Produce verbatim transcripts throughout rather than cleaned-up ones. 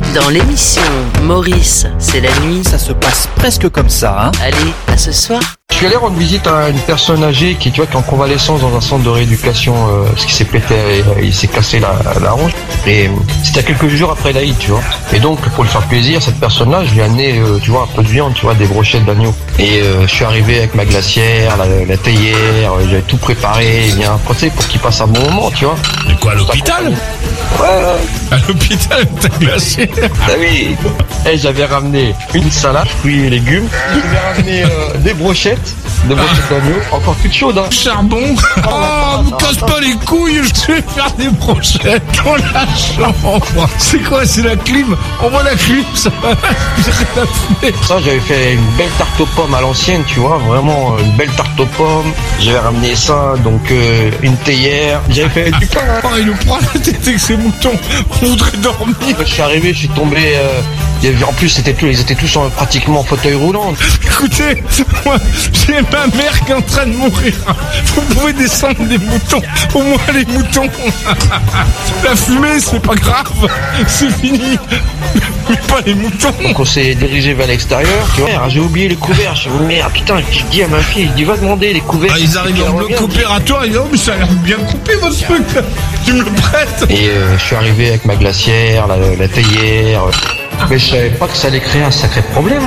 Dans l'émission Maurice, c'est la nuit. Ça se passe presque comme ça, hein. Allez, à ce soir. Je suis allé rendre visite à une personne âgée qui, tu vois, qui est en convalescence dans un centre de rééducation, euh, parce qu'il s'est pété, euh, il s'est cassé la, la hanche. Et euh, c'était quelques jours après l'Aïd, tu vois. Et donc, pour lui faire plaisir, cette personne-là, je lui ai amené, euh, tu vois, un peu de viande, tu vois, des brochettes d'agneau. Et euh, je suis arrivé avec ma glacière, la, la théière, euh, j'avais tout préparé, bien apprêté pour qu'il passe un bon moment, tu vois. Mais quoi, à l'hôpital? Ouais, ouais. À l'hôpital, t'as glacière. Ah oui. Et j'avais ramené une salade, fruits et légumes. J'avais ramené euh, des brochettes, des brochettes d'agneau, encore toutes chaudes, hein. Charbon. Oh, me casse pas les couilles, je vais faire des brochettes dans la chambre. C'est quoi, c'est la clim? On voit la clim, ça va. J'ai rien à foutre. Ça, j'avais fait une belle tarte aux pommes à l'ancienne, tu vois, vraiment une belle tarte aux pommes. J'avais ramené ça, donc euh, une théière. J'avais fait du pain. Oh, il nous prend la tête avec ses moutons. On voudrait dormir. Quand je suis arrivé, je suis tombé. Euh, il y avait, en plus, c'était tous, ils étaient tous en, pratiquement en fauteuil roulant. Écoutez, moi, j'ai ma mère qui est en train de mourir. Vous pouvez descendre des moutons. Au moins les moutons. La fumée, c'est pas grave. C'est fini. Mais pas les moutons. Donc on s'est dirigé vers l'extérieur. Tu vois, j'ai oublié les couverts. Je me dis, merde, putain, je dis à ma fille, je dis, va demander les couverts. Ah, ils arrivent en bloc opératoire. Ils disent, oh, mais ça a l'air bien coupé votre truc. Tu me le prêtes? Et euh, je suis arrivé avec ma glacière, la, la théière. Mais je savais pas que ça allait créer un sacré problème.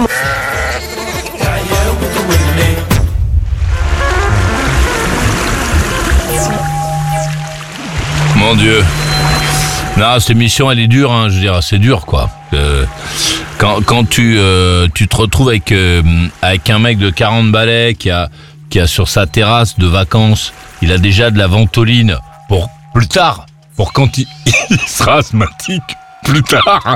Mon Dieu. Non, cette émission, elle est dure, hein, je veux dire, c'est dur, quoi. Euh, quand quand tu euh, tu te retrouves avec euh, avec un mec de quarante balais qui a qui a sur sa terrasse de vacances, il a déjà de la ventoline pour plus tard, pour quand il, il sera asthmatique. Plus tard.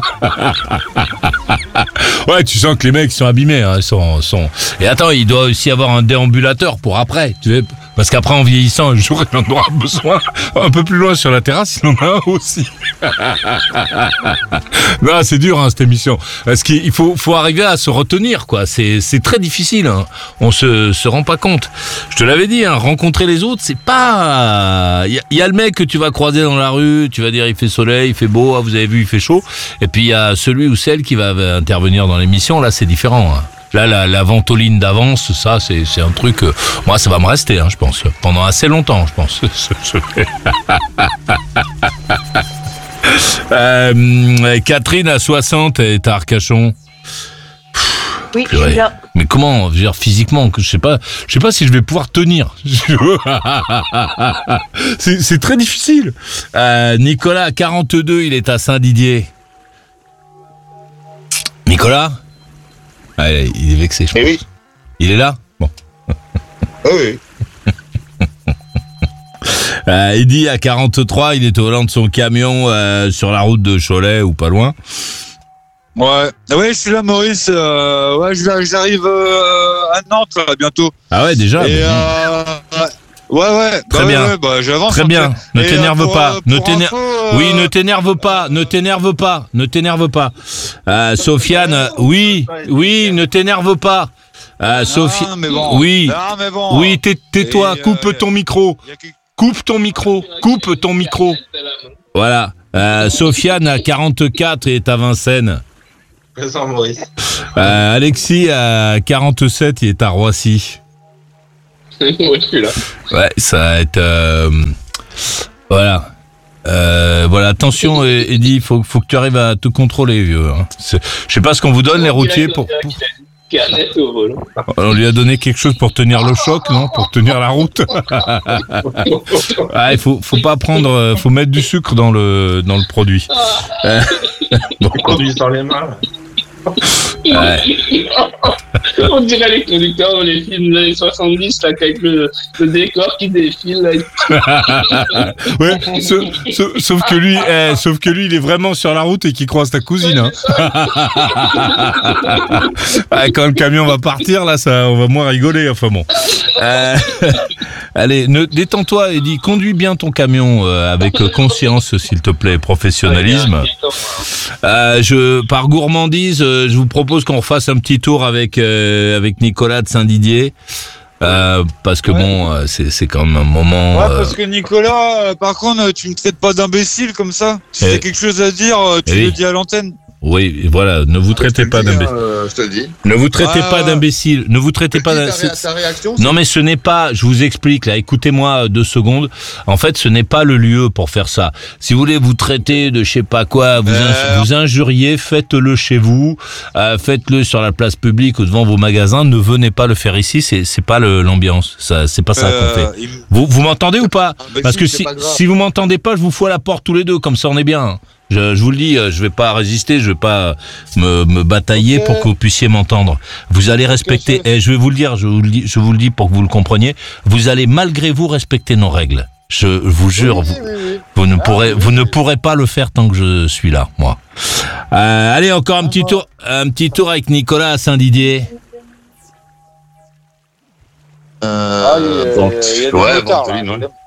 Ouais, tu sens que les mecs sont abîmés, hein, sont, sont... Et attends, il doit aussi avoir un déambulateur pour après, tu sais, parce qu'après, en vieillissant, un jour, il en aura besoin. Un peu plus loin sur la terrasse, il en a un aussi. Non, c'est dur, hein, cette émission. Parce qu'il faut, faut arriver à se retenir, quoi. C'est, c'est très difficile, hein. On se, se rend pas compte. Je te l'avais dit, hein, rencontrer les autres, c'est pas... Il y a, y a le mec que tu vas croiser dans la rue, tu vas dire, il fait soleil, il fait beau, ah, vous avez vu, il fait chaud. Et puis, il y a celui ou celle qui va intervenir dans l'émission. Là, c'est différent, hein. Là, la, la ventoline d'avance, ça, c'est, c'est un truc... Euh, moi, ça va me rester, hein, je pense. Pendant assez longtemps, je pense. euh, Catherine, à soixante, est à Arcachon. Oui, Purée. je suis là. Mais comment, je veux dire, physiquement, je sais pas, je sais pas si je vais pouvoir tenir. c'est, c'est très difficile. Euh, Nicolas, à quarante-deux, il est à Saint-Didier. Nicolas? Ah, il est vexé, je pense. Eh oui. Il est là? Bon. Ah oui. euh, Eddy, à quarante-trois, il est au volant de son camion euh, sur la route de Cholet ou pas loin. Ouais, ouais, je suis là, Maurice. Euh, ouais, j'arrive euh, à Nantes là, bientôt. Ah ouais, déjà. Et bon. euh, ouais, ouais. Très bah, bien. Ouais, bah, j'avance. Très bien. Ne Et, t'énerve euh, pour, pas. euh, Ne pour t'énerve. info, euh, Oui, ne t'énerve pas. Ne t'énerve pas. Ne t'énerve pas. Euh, Sofiane, oui, oui, ne t'énerve pas. Euh, Sophie, non, mais bon. oui, Non, mais bon. oui, tais, tais-toi. Et, Coupe euh, ton micro. y a qui- Coupe ton micro. Coupe ton micro. Voilà. Euh, Sofiane à quarante-quatre et est à Vincennes. Présent, Maurice. Euh, Alexis à quarante-sept, il est à Roissy. Ouais, je suis là. Ouais, ça va être... Euh, voilà. Euh, voilà, attention, Eddy, il faut, faut que tu arrives à te contrôler, vieux. Hein. C'est, je sais pas ce qu'on vous donne, les routiers, pour... pour... Canette au volant. On lui a donné quelque chose pour tenir le choc, non? Pour tenir la route. Ah, il faut, faut pas prendre... Faut mettre du sucre dans le, dans le produit. Euh, bon. Tu conduis sans les mains. Ouais. On dirait les conducteurs dans les films des années soixante-dix, là, avec le, le décor qui défile. Là. Ouais, sauf, sauf, sauf que lui, eh, sauf que lui, il est vraiment sur la route et qu'il croise ta cousine. Hein. Ouais, quand le camion va partir, là, ça, on va moins rigoler. Enfin bon. Euh, allez, ne, détends-toi et dis, conduis bien ton camion euh, avec conscience, s'il te plaît, professionnalisme. Euh, je, par gourmandise, euh, je vous propose qu'on refasse un petit tour avec euh, avec Nicolas de Saint-Didier. Euh, parce que ouais. bon, euh, c'est c'est quand même un moment. Ouais, euh... parce que Nicolas, euh, par contre, tu me traites pas d'imbécile comme ça. Si et... t'as quelque chose à dire, tu et le oui. dis à l'antenne. Oui, voilà, ne vous traitez pas d'imbécile. Euh, je te le dis. Ne vous traitez Ah. pas d'imbécile. Ne vous traitez pas Ta, d'imbécile. ré- ta réaction, Non mais ce n'est pas, je vous explique là, écoutez-moi deux secondes. En fait, ce n'est pas le lieu pour faire ça. Si vous voulez vous traiter de je sais pas quoi, vous, Euh. ins- vous injuriez, faites-le chez vous, euh, faites-le sur la place publique ou devant vos magasins. Ne venez pas le faire ici, c'est c'est pas le- l'ambiance. Ça, c'est pas ça qu'on fait. Euh, il- Vous vous m'entendez ou pas? mais Parce si, que c'est si pas grave. si vous m'entendez pas, je vous fous à la porte tous les deux. Comme ça, on est bien. Je, je vous le dis, euh, je vais pas résister, je vais pas me, me batailler Ok. pour que vous puissiez m'entendre. Vous allez respecter, chef. et je vais vous le dire, je vous le dis, je vous le dis pour que vous le compreniez, vous allez malgré vous respecter nos règles. Je vous jure, Oui, vous, oui, oui. vous ne Ah, pourrez, oui, vous oui, ne oui. pourrez pas le faire tant que je suis là, moi. Euh, allez, encore un petit tour, un petit tour avec Nicolas à Saint-Didier. Euh, Ah, il y a- Vent- il y a des ouais, motards, Ventoline, là. ouais.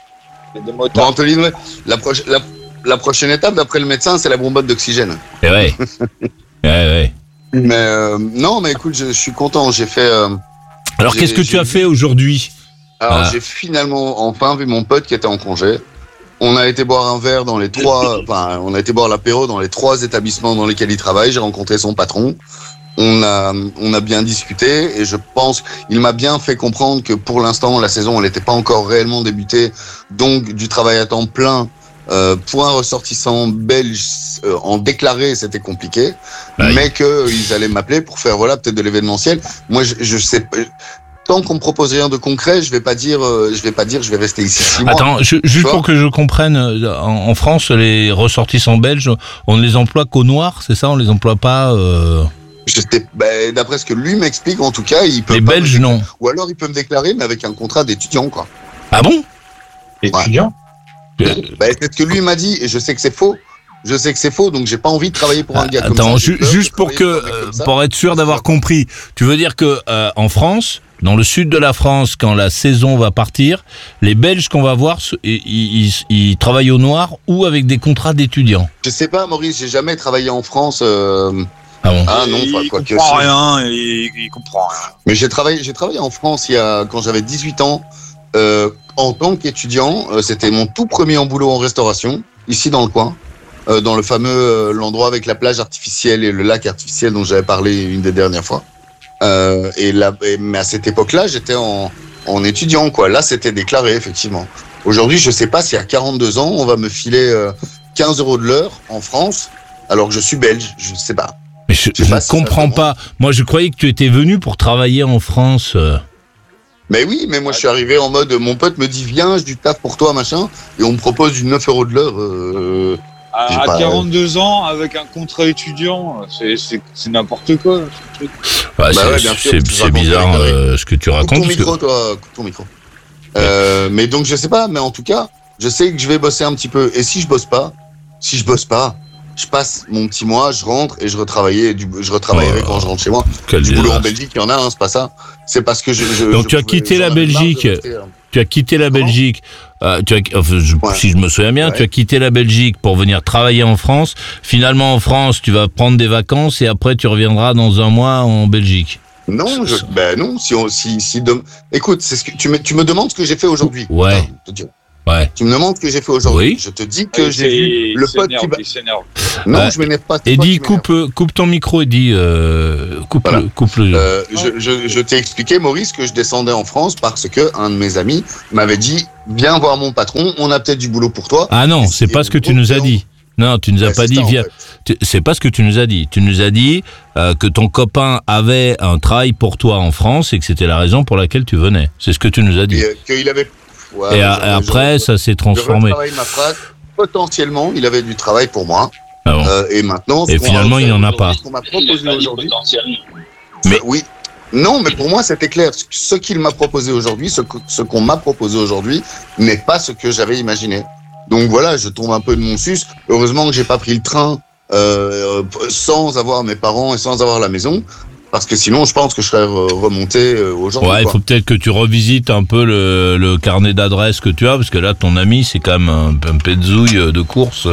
Il y a des motards. Ventoline, ouais. La, proche- la, la prochaine étape, d'après le médecin, c'est la bombotte d'oxygène. Eh ouais. Eh ouais. Mais euh, non, mais écoute, je, je suis content. J'ai fait. euh, Alors, J'ai- qu'est-ce que tu j'ai as vu- fait aujourd'hui? alors, Ah. j'ai finalement enfin vu mon pote qui était en congé. On a été boire un verre dans les trois. Enfin, on a été boire l'apéro dans les trois établissements dans lesquels il travaille. J'ai rencontré son patron. On a, on a bien discuté et je pense il m'a bien fait comprendre que pour l'instant la saison elle n'était pas encore réellement débutée, donc du travail à temps plein euh, pour un ressortissant belge euh, en déclaré c'était compliqué, Aïe. mais que ils allaient m'appeler pour faire voilà peut-être de l'événementiel. Moi je, je sais pas. Tant qu'on me propose rien de concret, je vais pas dire, euh, je vais pas dire, je vais rester ici six mois. Attends, ju- juste vois pour que je comprenne, euh, en, en France, les ressortissants belges, on ne les emploie qu'au noir, c'est ça? On les emploie pas euh... Je sais- ben, d'après ce que lui m'explique, en tout cas, il peut Les pas Belges, me- non. Ou alors il peut me déclarer, mais avec un contrat d'étudiant, quoi. Ah bon? Étudiant. Ben, c'est ce que lui m'a dit, et je sais que c'est faux. Je sais que c'est faux, donc j'ai pas envie de travailler pour un gars comme ça. Attends, J'ai ju- peur de juste pour travailler que, un mec euh, comme ça. pour être sûr d'avoir compris, tu veux dire que euh, en France, dans le sud de la France, quand la saison va partir, les Belges qu'on va voir, ce- ils, ils, ils travaillent au noir ou avec des contrats d'étudiants. Je sais pas, Maurice, j'ai jamais travaillé en France. euh, Ah bon? Ah non, il enfin, quoi que comprend si. rien, il, il comprend rien. Mais j'ai travaillé, j'ai travaillé en France il y a, quand j'avais dix-huit ans, euh, en tant qu'étudiant. Euh, c'était mon tout premier en boulot en restauration, ici dans le coin, euh, dans le fameux euh, l'endroit avec la plage artificielle et le lac artificiel dont j'avais parlé une des dernières fois. Euh, et là, et- mais à cette époque-là, j'étais en, en étudiant, quoi. Là, c'était déclaré, effectivement. Aujourd'hui, je sais pas si à quarante-deux ans, on va me filer euh, quinze euros de l'heure en France, alors que je suis belge. Je sais pas. Mais je, Je sais je pas ne si ça comprends se pas. Moi, je croyais que tu étais venu pour travailler en France. euh. Mais oui, mais moi je suis arrivé en mode, mon pote me dit viens, j'ai du taf pour toi, machin, et on me propose du neuf euros de l'heure. Euh, J'ai À, à pas- quarante-deux ans, avec un contrat étudiant, c'est- c'est c'est n'importe quoi. ce truc. Bah, Bah c'est ouais, bien sûr, c'est- tu c'est racontes bizarre des euh, ce que tu coupe racontes. ton parce que- micro, toi, coupe ton micro. Euh, mais donc je sais pas, mais en tout cas, je sais que je vais bosser un petit peu. Et si je bosse pas, si je bosse pas, je passe mon petit mois, je rentre et je retravaillerai, du, je retravaillerai Oh, quand je rentre chez moi. Quel Du boulot en désastre. Belgique, il y en a, hein, c'est pas ça. C'est parce que je. je Donc je tu as pouvais- quitté j'en la avais marre de Belgique. rester, hein. Tu as quitté la Comment Belgique. Euh, tu as, enfin, je- Ouais. Si je me souviens bien, Ouais. tu as quitté la Belgique pour venir travailler en France. Finalement, en France, tu vas prendre des vacances et après tu reviendras dans un mois en Belgique. Non, je, ben non, si on, si, si de- écoute, c'est ce que tu me, tu me demandes ce que j'ai fait aujourd'hui. Ouais. Enfin, je te dis- Ouais. Tu me demandes ce que j'ai fait aujourd'hui. Oui. Je te dis que Ouais, j'ai vu il le pote qui s'énerve, va. il s'énerve. Non, Ouais. je m'énerve pas. c'est toi Eddie, qui m'énerve. coupe, euh, coupe ton micro, Eddie. Euh, coupe Voilà. le, coupe le. Euh, je je, je t'ai expliqué, Maurice, que je descendais en France parce que un de mes amis m'avait dit viens voir mon patron, on a peut-être du boulot pour toi. Ah non, Et c'est c'est pas ce que tu une nous as grosse dit. Non, tu nous as Ouais, pas c'est dit ça, en viens. fait. Tu- C'est pas ce que tu nous as dit. Tu nous as dit euh, que ton copain avait un travail pour toi en France et que c'était la raison pour laquelle tu venais. C'est ce que tu nous as dit. Et euh, qu'il avait. Ouais, Et, a- je- et après, je- ça s'est je transformé. retravaille ma phrase. Potentiellement, il avait du travail pour moi. Ah bon. Euh, et maintenant. ce Et qu'on finalement, va il faire en a aujourd'hui, pas. Ce qu'on m'a Il n'a proposé pas dit aujourd'hui. potentiellement. Mais- Oui. Non, mais pour moi, c'était clair. Ce- Ce qu'il m'a proposé aujourd'hui, ce que- ce qu'on m'a proposé aujourd'hui, n'est pas ce que j'avais imaginé. Donc voilà, je tombe un peu de mon sus. Heureusement que j'ai pas pris le train euh, sans avoir mes parents et sans avoir la maison, parce que sinon, je pense que je serais re- remonté euh, aujourd'hui. Ouais, il quoi. faut peut-être que tu revisites un peu le, le carnet d'adresses que tu as, parce que là, ton ami, c'est quand même un, un petzouille de course.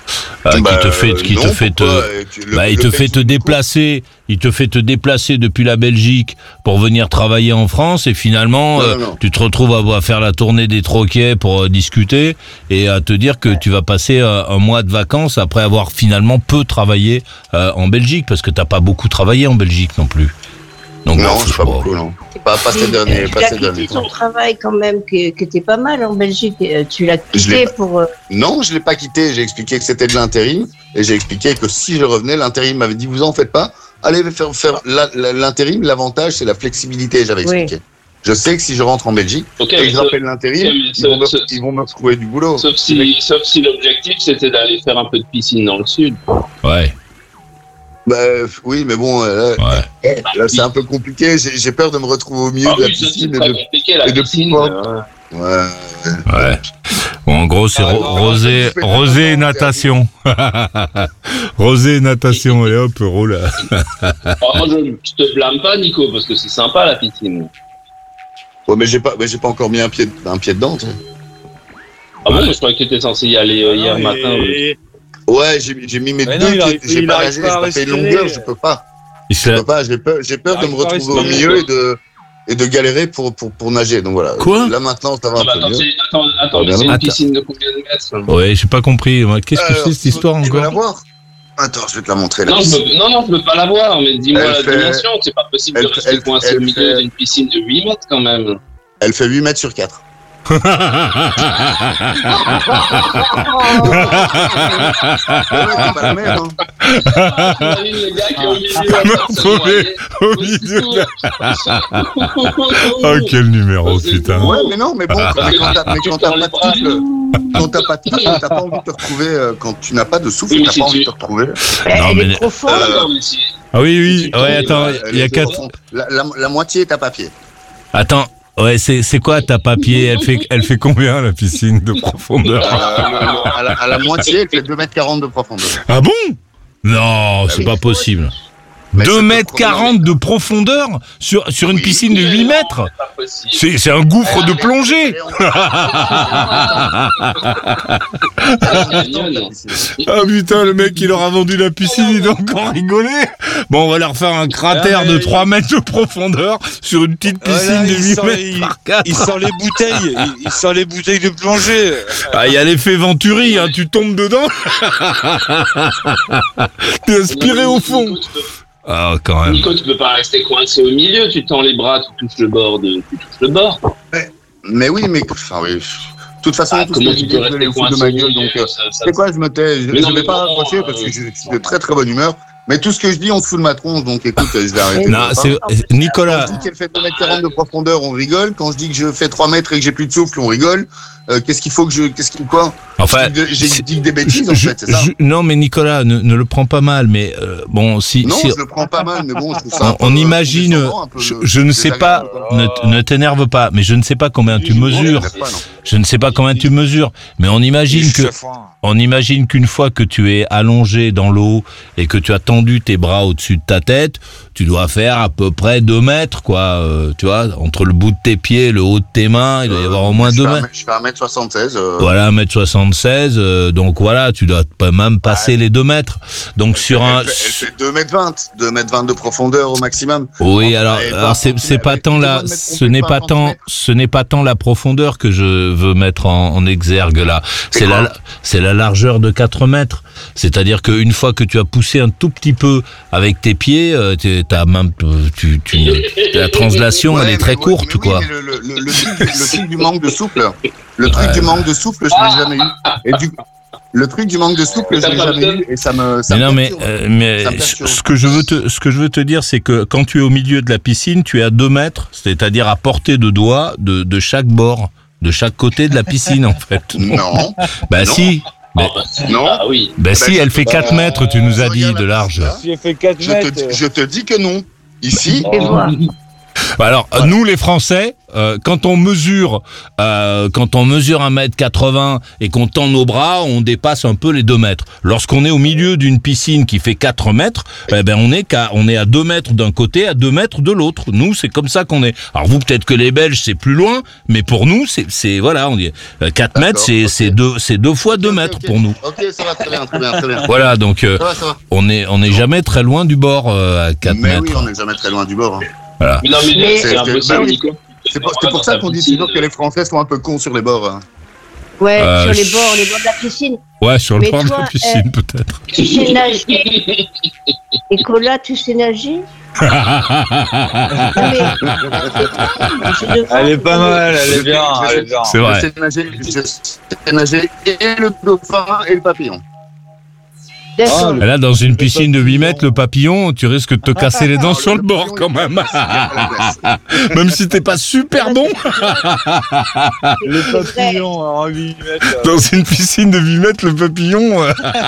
euh, Bah, qui te fait, qui non, te fait te, pourquoi Tu- le- bah, il le te fait fait te qu'il- déplacer, il te fait te déplacer depuis la Belgique pour venir travailler en France et finalement Non, euh, non, non. tu te retrouves à, à faire la tournée des troquets pour euh, discuter et à te dire que tu vas passer euh, un mois de vacances après avoir finalement peu travaillé euh, en Belgique parce que t'as pas beaucoup travaillé en Belgique non plus. Donc Non, bon, c'est pas beaucoup, non. Pas, pas ces derniers, Tu pas as ces derniers quitté ton temps. travail quand même, que, que t'es pas mal en Belgique. Euh, Tu l'as Je l'ai quitté pas- pour... euh, Non, je l'ai pas quitté. J'ai expliqué que c'était de l'intérim et j'ai expliqué que si je revenais, l'intérim m'avait dit vous en faites pas. Allez faire faire la- la- l'intérim. L'avantage c'est la flexibilité. J'avais Oui. expliqué. Je sais que si je rentre en Belgique Ok, et mais que je sauf, rappelle l'intérim, ok, mais ils, vont me- sauf- ils vont me retrouver du boulot. sauf si, sauf si l'objectif c'était d'aller faire un peu de piscine dans le sud. ouais, Bah, oui, mais bon, euh, là, ouais. là, c'est un peu compliqué. J'ai j'ai peur de me retrouver au milieu Ah de la oui, ça, c'est piscine et très de. compliqué la et de piscine. pouvoir- euh, Ouais. Ouais. Bon, en gros, c'est Ah, ro- non, rosé, je fais pas rosé et vraiment natation. Rosé et natation, et hop, roule. alors moi je, je te blâme pas Nico parce que c'est sympa la piscine. Ouais, mais j'ai pas, mais j'ai pas encore mis un pied, un pied dedans. tu sais. Ah bon, mais je croyais que tu étais censé y aller euh, hier matin. oui. Ouais, j'ai j'ai mis mes Mais deux non, il pieds. arrive- J'ai il pas arrive nagé, pas j'ai à pas fait une respirer. longueur, je peux pas. Il Je se- peux pas, j'ai peur, j'ai peur de me Arrive pas à retrouver au respirer. milieu et de, et de galérer pour, pour, pour nager. Donc voilà. Quoi Là maintenant, ça va Ah un bah, peu attends, mieux. c'est- attends, attends, mais Attends. c'est une piscine de combien de mètres là Ouais, j'ai pas compris. Qu'est-ce que Alors, c'est cette histoire tu veux la encore? voir? Attends, je vais te la montrer là. non, je veux, non, non, je veux pas la voir, mais dis-moi Elle la fait- dimension. C'est pas possible elle de fait- rester elle- coincé elle au milieu fait- d'une piscine de huit mètres quand même. Elle fait huit mètres sur quatre. Oh, Ouais, c'est pas la même, hein. T'imagines le gars qui est au milieu à Me faire se retrouver noyer. au milieu de Oh, quel numéro, putain. Ouais, mais non, mais bon, mais quand t'as, mais quand t'as pas de bras, souffle, quand t'as pas de souffle, t'as pas envie de te retrouver, euh, quand tu n'as pas de souffle, Oui, mais t'as si pas envie tu- de te retrouver. elle Non, mais- est profonde. Euh, D'accord, mais si- Ah oui, oui. Tu Ouais, tombes, attends, Elle il y a est quatre. profonde. La, la, la moitié est à papier. Attends. Ouais, c'est, c'est quoi ta papier? Elle fait, elle fait combien, la piscine de profondeur? Euh, à, la, à la moitié, elle fait deux mètres quarante de profondeur. Ah bon? Non, c'est oui. pas possible. Mais deux c'est mètres le quarante de profondeur sur, sur une Oui. piscine de huit mètres? c'est pas possible. C'est, c'est un gouffre de plongée. Ah putain, le mec qui leur a vendu la piscine, il doit encore rigoler. Bon, on va leur faire un cratère Ah, mais de il- trois mètres de profondeur sur une petite piscine Voilà, de il huit sort- mètres il- par quatre. Il sort les bouteilles, il, il sort les bouteilles de plongée. Ah, il y a l'effet Venturi, hein, tu tombes dedans. T'es aspiré au fond. Nico, tu peux- Ah, quand même. Nico, tu peux pas rester coincé au milieu, tu tends les bras, tu touches le bord de, tu touches le bord. Mais oui, mais enfin oui. De toute façon, Ah, tout ce comment que je tu dis, peux je vais rester les foutre de coincé ma au gueule, milieu, donc. euh, ça- ça- C'est quoi, je me tais. Je Mais non, ne vais mais pas bon, raccrocher parce euh, que je je suis de très très bonne humeur. Mais tout ce que je dis, on se fout de ma tronche, donc écoute, je vais arrêter. Non, c'est Nicolas. Quand je dis qu'elle fait deux mètres quarante de profondeur, on rigole. Quand je dis que je fais trois mètres et que j'ai plus de souffle, on rigole. Euh, qu'est-ce qu'il faut que je. Qu'est-ce qu'il quoi Enfin, J'ai dit des bêtises, en je- fait, c'est ça? je- non, mais Nicolas, ne, ne le prends pas mal, mais euh, bon, si, Non, si je le prends pas mal, mais bon, je trouve ça. un on, on peu, euh, imagine, condescendant, un peu, je, euh, je ne sais pas, désagréable, quoi. ne, ne t'énerve pas, mais je ne sais pas combien tu mesures. Je pas, non. Je ne sais pas combien tu mesures, mais on imagine que, on imagine qu'une fois que tu es allongé dans l'eau et que tu as tendu tes bras au-dessus de ta tête, tu dois faire à peu près deux mètres, quoi. Euh, tu vois, entre le bout de tes pieds et le haut de tes mains, il doit y avoir au moins Je deux fais un mètres. mètre- Je fais un mètre soixante-seize. euh, Voilà, un mètre soixante-seize, euh, donc voilà, tu dois pas même passer les deux mètres. Donc sur un... Elle fait, elle fait deux mètres vingt, deux mètres vingt de profondeur au maximum. Oui, alors, Et alors c'est, c'est pas tant la, Avec- ce n'est pas tant, ce n'est pas tant la profondeur que je veux mettre en, en exergue là. C'est C'est quoi la, c'est la largeur de quatre mètres. C'est-à-dire qu'une fois que tu as poussé un tout petit peu avec tes pieds, euh, t'es- t'as même, tu, tu, la translation, Ouais, elle est mais très ouais, courte, mais oui, quoi. mais le, le, le, le truc, le truc du manque de souffle, le truc du manque de souffle, je l'ai jamais eu. Et du, le truc du manque de souffle, je l'ai jamais eu, et ça me. Ça Mais me non, mais, perturbe. euh, mais Ça me perturbe. ce que je veux te, ce que je veux te dire, c'est que quand tu es au milieu de la piscine, tu es à deux mètres, c'est-à-dire à portée de doigt de, de chaque bord, de chaque côté de la piscine, en fait. Non, Bah Non. si. Mais, non. Ah oui. bah si, elle fait quatre bah, mètres, tu nous as je dit, regarde de la large. piscine, là. J'ai fait quatre Je te, mètres. dis- je te dis que non. Ici, Et voir. Alors, ouais. nous les Français, euh, quand on mesure, euh, quand on mesure un mètre quatre-vingts et qu'on tend nos bras, on dépasse un peu les deux mètres. Lorsqu'on est au milieu d'une piscine qui fait quatre mètres, eh ben on est qu'à, on est à deux mètres d'un côté, à deux mètres de l'autre. Nous, c'est comme ça qu'on est. Alors vous, peut-être que les Belges, c'est plus loin, mais pour nous, c'est, c'est voilà, on dit quatre mètres, c'est, okay. c'est deux, c'est deux fois deux okay, mètres okay. pour nous. Ok, ça va très bien, très bien, très bien. Voilà, donc euh, ça va, ça va. on est, on n'est jamais très loin du bord euh, à quatre mais mètres. Mais oui, on n'est jamais très loin du bord. Hein. Voilà. Mais non, mais c'est, c'est un peu ça, Nico. C'est pour, c'est pour ça qu'on dit toujours que les Français sont un peu cons sur les bords. Hein. Ouais, euh, sur les bords, les bords de la piscine. Ouais, sur le mais bord toi, de la piscine, euh, peut-être. Tu sais nager. Et Cola, tu sais nager? Elle est pas mal, elle est bien, elle est bien. C'est vrai. Je sais nager, je sais nager et le dauphin et le papillon. Ah, là, dans une piscine de huit mètres, le papillon, tu risques de te casser les dents sur le bord quand même. Même si t'es pas super bon. Le papillon en huit mètres. Dans une piscine de huit mètres, le papillon.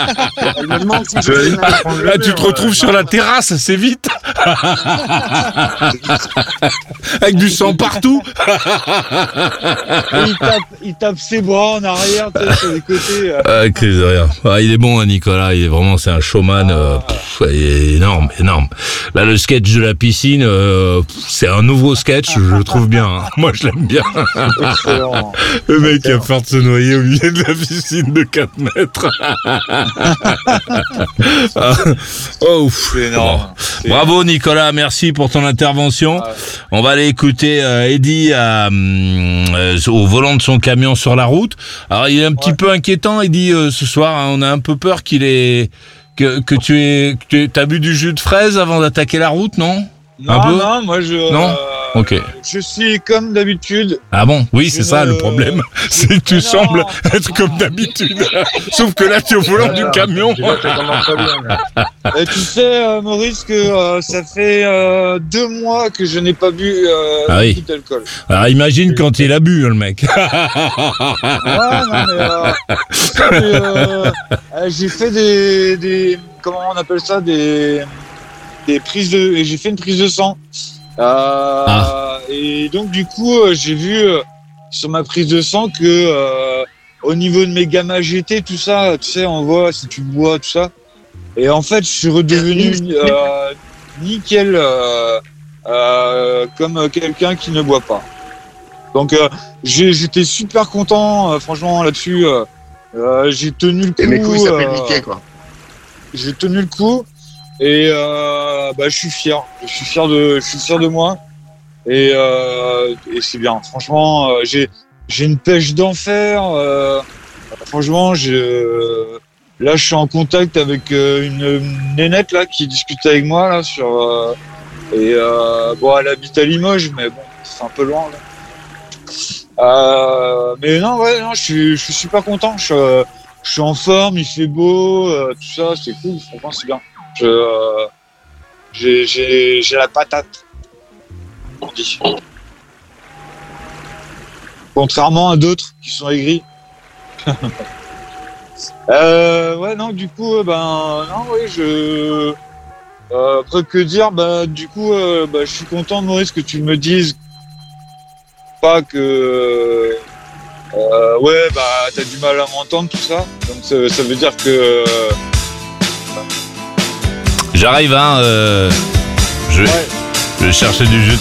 Là, tu te retrouves sur la terrasse, c'est vite. Avec du sang partout. il, tape, il tape ses bras en arrière, tu sais, sur les côtés. Ah, crise de rien. Ah, il est bon, hein, Nicolas, il est vraiment, c'est un showman, euh, pff, il est énorme, énorme. Là, le sketch de la piscine, euh, pff, c'est un nouveau sketch, je le trouve bien. Hein. Moi, je l'aime bien. Excellent. Le mec qui a peur de se noyer au milieu de la piscine de quatre mètres. ah, oh, c'est énorme. Bon. C'est Bravo, Nicolas, merci pour ton intervention. Ah ouais. On va aller écouter euh, Eddy à, euh, au volant de son camion sur la route. Alors, il est un petit ouais. peu inquiétant, Eddy, euh, ce soir. Hein, on a un peu peur qu'il ait que que tu aies que tu as bu du jus de fraise avant d'attaquer la route, non? Non, un peu non, moi je. Non. Euh, ok. Je suis comme d'habitude. Ah bon? Oui, c'est je ça ne... le problème. C'est que tu non. sembles être comme d'habitude. Sauf que là, tu es au volant alors, du camion. Tu, Et tu sais, euh, Maurice, que euh, ça fait euh, deux mois que je n'ai pas bu euh, ah oui. d'alcool. Alors imagine quand il a bu, le mec. Ouais, non, mais, euh, ça, mais euh, euh, j'ai fait des, des, comment on appelle ça, des, des prises de, j'ai fait une prise de sang. Euh, ah. Et donc du coup, euh, j'ai vu euh, sur ma prise de sang que euh, au niveau de mes gamma G T, tout ça, tu sais, on voit si tu bois, tout ça. Et en fait, je suis redevenu euh, nickel, euh, euh, comme quelqu'un qui ne boit pas. Donc, euh, j'ai, j'étais super content, euh, franchement, là-dessus. Euh, euh, j'ai tenu le coup. Et mes couilles s'appellent euh, niquer, quoi. J'ai tenu le coup et euh, bah, je suis fier. Je suis fier de, je suis fier de moi. Et, euh, et c'est bien. Franchement, euh, j'ai, j'ai une pêche d'enfer. Euh, franchement, j'ai. Là, je suis en contact avec euh, une, une nénette là qui discute avec moi là sur euh, et euh, bon, elle habite à Limoges, mais bon, c'est un peu loin là. Euh, mais non, ouais, non, je suis, je suis super content. Je, euh, je suis en forme, il fait beau, euh, tout ça, c'est cool. Franchement, c'est bien. Je, euh, j'ai, j'ai, j'ai la patate. On dit. Contrairement à d'autres qui sont aigris. Euh, ouais, non, du coup, euh, ben, non, oui, je. Euh, après, que dire, bah, du coup, euh, bah, je suis content, Maurice, que tu me dises pas que. Euh, ouais, bah, t'as du mal à m'entendre, tout ça. Donc, ça, ça veut dire que. Euh... J'arrive, hein, euh. Je, ouais. je cherchais du jus de